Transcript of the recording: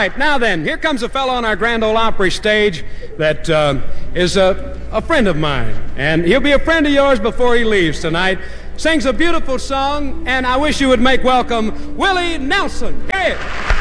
right, now then, here comes a fellow on our Grand Ole Opry stage that is a friend of mine, and he'll be a friend of yours before he leaves tonight. Sings a beautiful song, and I wish you would make welcome Willie Nelson. Hear it.